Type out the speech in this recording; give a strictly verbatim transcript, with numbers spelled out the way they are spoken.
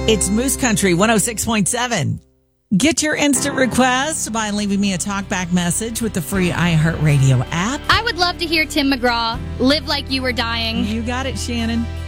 It's Moose Country one oh six point seven. Get your instant request by leaving me a talkback message with the free iHeartRadio app. I would love to hear Tim McGraw, Live Like You Were Dying. You got it, Shannon.